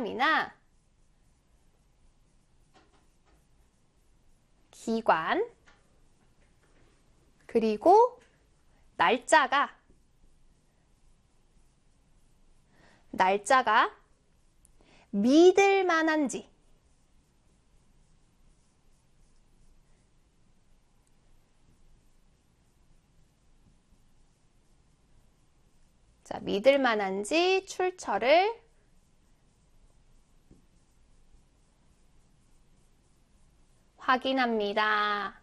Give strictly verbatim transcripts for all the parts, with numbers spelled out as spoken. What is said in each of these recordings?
사람이나 기관, 그리고 날짜가 날짜가 믿을 만한지, 자, 믿을 만한지 출처를 확인합니다.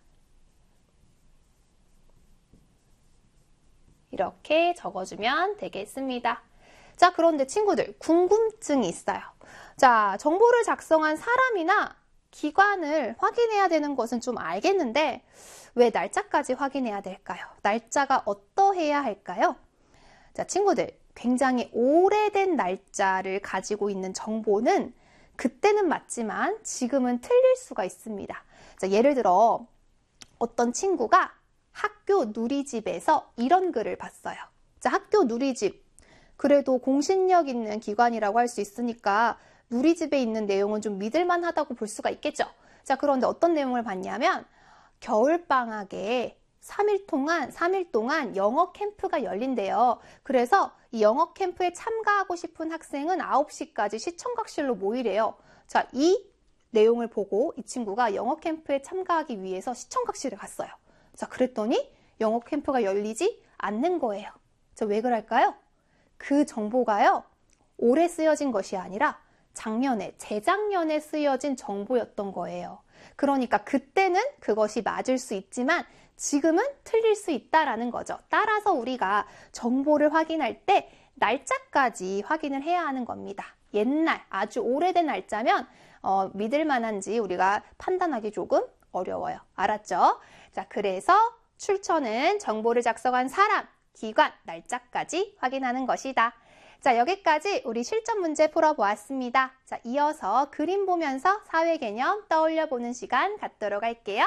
이렇게 적어주면 되겠습니다. 자, 그런데 친구들, 궁금증이 있어요. 자, 정보를 작성한 사람이나 기관을 확인해야 되는 것은 좀 알겠는데 왜 날짜까지 확인해야 될까요? 날짜가 어떠해야 할까요? 자, 친구들, 굉장히 오래된 날짜를 가지고 있는 정보는 그때는 맞지만 지금은 틀릴 수가 있습니다. 자, 예를 들어 어떤 친구가 학교 누리집에서 이런 글을 봤어요. 자, 학교 누리집, 그래도 공신력 있는 기관이라고 할 수 있으니까 누리집에 있는 내용은 좀 믿을만하다고 볼 수가 있겠죠. 자, 그런데 어떤 내용을 봤냐면 겨울방학에 삼 일 동안, 삼 일 동안 영어 캠프가 열린대요. 그래서 이 영어 캠프에 참가하고 싶은 학생은 아홉 시까지 시청각실로 모이래요. 자, 이 내용을 보고 이 친구가 영어 캠프에 참가하기 위해서 시청각실에 갔어요. 자, 그랬더니 영어 캠프가 열리지 않는 거예요. 자, 왜 그럴까요? 그 정보가요, 올해 쓰여진 것이 아니라 작년에, 재작년에 쓰여진 정보였던 거예요. 그러니까 그때는 그것이 맞을 수 있지만 지금은 틀릴 수 있다라는 거죠. 따라서 우리가 정보를 확인할 때 날짜까지 확인을 해야 하는 겁니다. 옛날, 아주 오래된 날짜면 어, 믿을 만한지 우리가 판단하기 조금 어려워요. 알았죠? 자, 그래서 출처는 정보를 작성한 사람, 기관, 날짜까지 확인하는 것이다. 자, 여기까지 우리 실전 문제 풀어보았습니다. 자, 이어서 그림 보면서 사회 개념 떠올려 보는 시간 갖도록 할게요.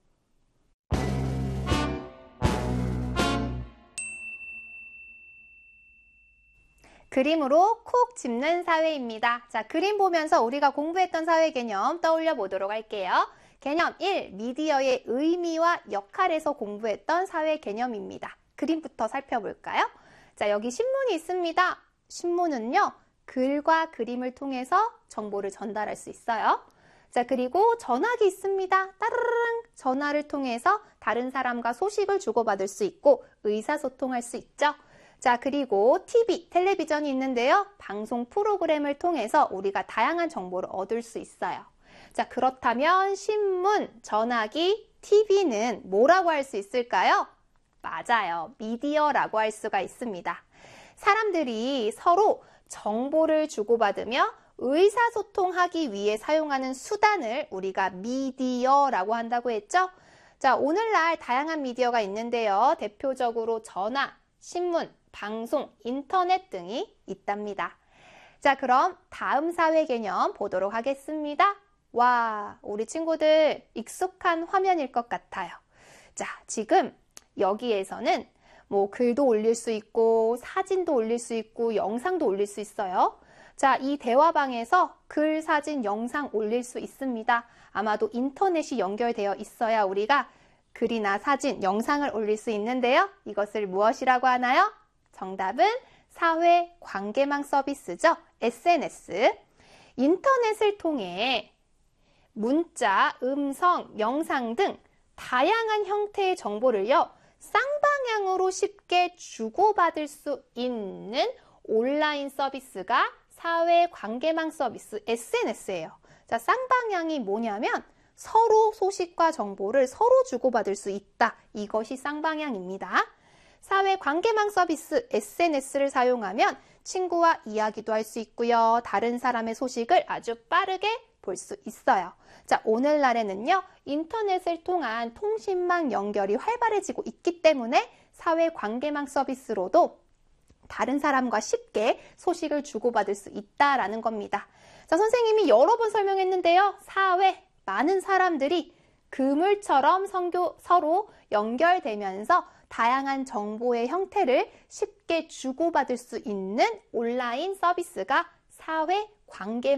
그림으로 콕 집는 사회입니다. 자, 그림 보면서 우리가 공부했던 사회 개념 떠올려 보도록 할게요. 개념 일, 미디어의 의미와 역할에서 공부했던 사회 개념입니다. 그림부터 살펴볼까요? 자, 여기 신문이 있습니다. 신문은요, 글과 그림을 통해서 정보를 전달할 수 있어요. 자, 그리고 전화기 있습니다. 따르릉 전화를 통해서 다른 사람과 소식을 주고받을 수 있고 의사소통할 수 있죠. 자, 그리고 티비, 텔레비전이 있는데요. 방송 프로그램을 통해서 우리가 다양한 정보를 얻을 수 있어요. 자, 그렇다면 신문, 전화기, 티비는 뭐라고 할 수 있을까요? 맞아요. 미디어라고 할 수가 있습니다. 사람들이 서로 정보를 주고받으며 의사소통하기 위해 사용하는 수단을 우리가 미디어라고 한다고 했죠? 자, 오늘날 다양한 미디어가 있는데요. 대표적으로 전화, 신문, 방송, 인터넷 등이 있답니다. 자, 그럼 다음 사회 개념 보도록 하겠습니다. 와, 우리 친구들 익숙한 화면일 것 같아요. 자, 지금 여기에서는 뭐 글도 올릴 수 있고 사진도 올릴 수 있고 영상도 올릴 수 있어요. 자, 이 대화방에서 글, 사진, 영상 올릴 수 있습니다. 아마도 인터넷이 연결되어 있어야 우리가 글이나 사진, 영상을 올릴 수 있는데요. 이것을 무엇이라고 하나요? 정답은 사회 관계망 서비스죠. 에스엔에스. 인터넷을 통해 문자, 음성, 영상 등 다양한 형태의 정보를요, 쌍방향으로 쉽게 주고받을 수 있는 온라인 서비스가 사회 관계망 서비스 에스엔에스예요. 자, 쌍방향이 뭐냐면 서로 소식과 정보를 서로 주고받을 수 있다. 이것이 쌍방향입니다. 사회 관계망 서비스 에스엔에스를 사용하면 친구와 이야기도 할 수 있고요. 다른 사람의 소식을 아주 빠르게 볼 수 있어요. 자, 오늘날에는요, 인터넷을 통한 통신망 연결이 활발해지고 있기 때문에 사회 관계망 서비스로도 다른 사람과 쉽게 소식을 주고받을 수 있다라는 겁니다. 자, 선생님이 여러 번 설명했는데요. 사회, 많은 사람들이 그물처럼 성교, 서로 연결되면서 다양한 정보의 형태를 쉽게 주고받을 수 있는 온라인 서비스가 사회 관계망